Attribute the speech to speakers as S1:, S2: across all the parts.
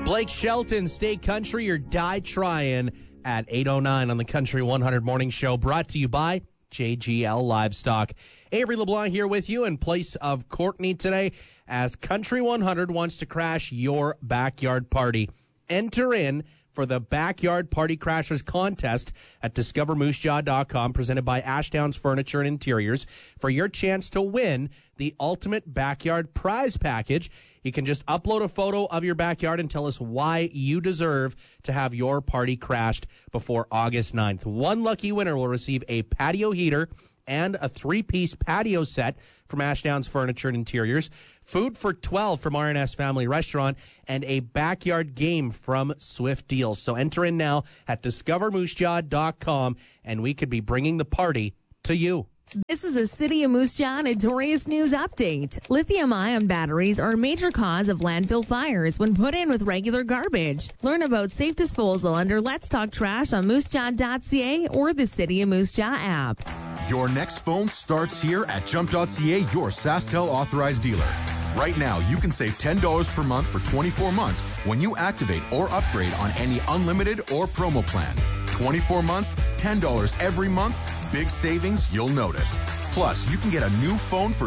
S1: Blake Shelton, Stay Country or Die Tryin' at 8:09 on the Country 100 Morning Show, brought to you by JGL Livestock. Avery LeBlanc here with you in place of Courtney today as Country 100 wants to crash your backyard party. Enter in for the Backyard Party Crashers contest at discovermoosejaw.com, presented by Ashdowns Furniture and Interiors, for your chance to win the ultimate backyard prize package. You can just upload a photo of your backyard and tell us why you deserve to have your party crashed before August 9th. One lucky winner will receive a patio heater and a 3-piece patio set from Ashdowns Furniture and Interiors, food for 12 from R&S Family Restaurant, and a backyard game from Swift Deals. So enter in now at discovermoosejaw.com, and we could be bringing the party to you.
S2: This is a City of Moose Jaw Notorious News update. Lithium-ion batteries are a major cause of landfill fires when put in with regular garbage. Learn about safe disposal under Let's Talk Trash on moosejaw.ca or the City of Moose Jaw app.
S3: Your next phone starts here at Jump.ca, your SaskTel authorized dealer. Right now, you can save $10 per month for 24 months when you activate or upgrade on any unlimited or promo plan. 24 months, $10 every month, big savings you'll notice. Plus, you can get a new phone for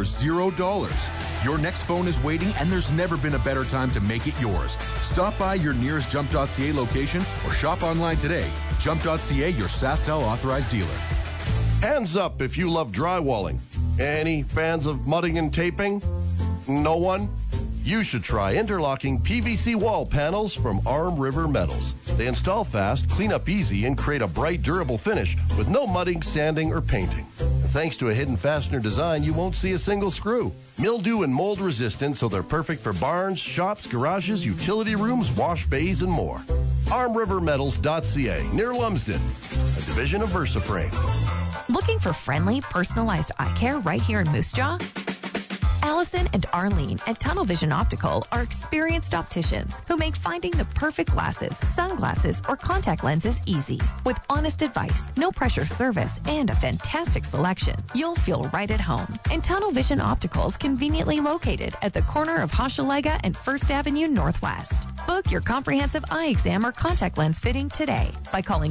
S3: $0. Your next phone is waiting, and there's never been a better time to make it yours. Stop by your nearest Jump.ca location or shop online today. Jump.ca, your SaskTel authorized dealer.
S4: Hands up if you love drywalling. Any fans of mudding and taping? No one? You should try interlocking PVC wall panels from Arm River Metals. They install fast, clean up easy, and create a bright, durable finish with no mudding, sanding, or painting. And thanks to a hidden fastener design, you won't see a single screw. Mildew and mold resistant, so they're perfect for barns, shops, garages, utility rooms, wash bays, and more. ArmRiverMetals.ca, near Lumsden, a division of VersaFrame.
S5: Looking for friendly, personalized eye care right here in Moose Jaw? Allison and Arlene at Tunnel Vision Optical are experienced opticians who make finding the perfect glasses, sunglasses, or contact lenses easy. With honest advice, no pressure service, and a fantastic selection, you'll feel right at home. And Tunnel Vision Optical is conveniently located at the corner of Hochelaga and 1st Avenue Northwest. Book your comprehensive eye exam or contact lens fitting today by calling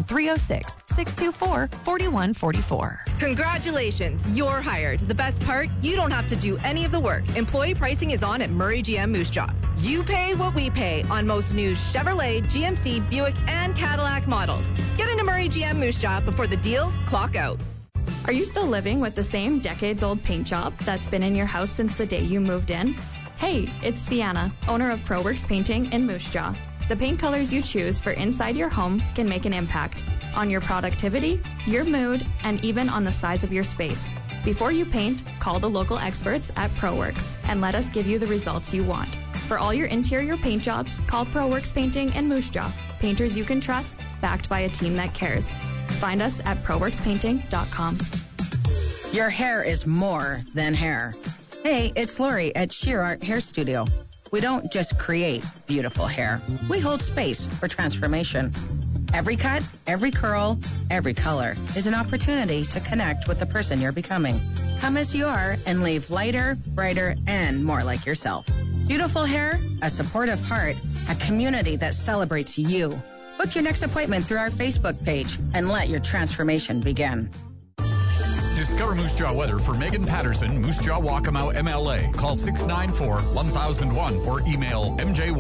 S5: 306-624-4144.
S6: Congratulations, you're hired. The best part, you don't have to do any of the work. Employee pricing is on at Murray GM Moose Jaw. You pay what we pay on most new Chevrolet, GMC, Buick, and Cadillac models. Get into Murray GM Moose Jaw before the deals clock out.
S7: Are you still living with the same decades-old paint job that's been in your house since the day you moved in? Hey, it's Sienna, owner of ProWorks Painting in Moose Jaw. The paint colors you choose for inside your home can make an impact on your productivity, your mood, and even on the size of your space. Before you paint, call the local experts at ProWorks and let us give you the results you want. For all your interior paint jobs, call ProWorks Painting in Moose Jaw. Painters you can trust, backed by a team that cares. Find us at ProWorksPainting.com.
S8: Your hair is more than hair. Hey, it's Lori at Sheer Art Hair Studio. We don't just create beautiful hair. We hold space for transformation. Every cut, every curl, every color is an opportunity to connect with the person you're becoming. Come as you are and leave lighter, brighter, and more like yourself. Beautiful hair, a supportive heart, a community that celebrates you. Book your next appointment through our Facebook page and let your transformation begin.
S9: Discover Moose Jaw weather for Megan Patterson, Moose Jaw Waccamaw MLA. Call 694-1001 or email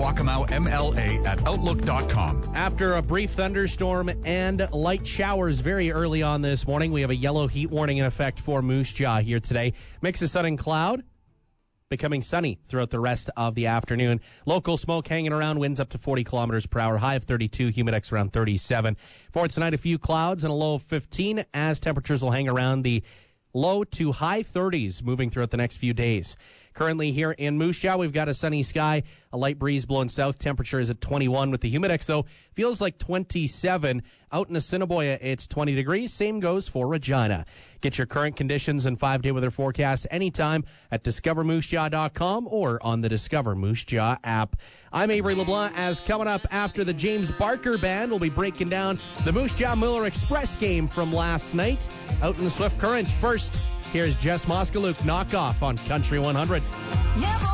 S9: mjwaccamawmla@outlook.com.
S1: After a brief thunderstorm and light showers very early on this morning, we have a yellow heat warning in effect for Moose Jaw here today. Mix of sun and cloud, becoming sunny throughout the rest of the afternoon. Local smoke hanging around, winds up to 40 kilometers per hour, high of 32, humidex around 37. For tonight, a few clouds and a low of 15 as temperatures will hang around the low to high 30s moving throughout the next few days. Currently here in Moose Jaw, we've got a sunny sky, a light breeze blowing south. Temperature is at 21 with the humidex, though, feels like 27. Out in Assiniboia, it's 20 degrees. Same goes for Regina. Get your current conditions and 5-day weather forecast anytime at discovermoosejaw.com or on the Discover Moose Jaw app. I'm Avery LeBlanc, as coming up after the James Barker Band, we'll be breaking down the Moose Jaw Miller Express game from last night out in the Swift Current. First, here's Jess Moskaluk, Knock Off on Country 100.
S10: Yeah,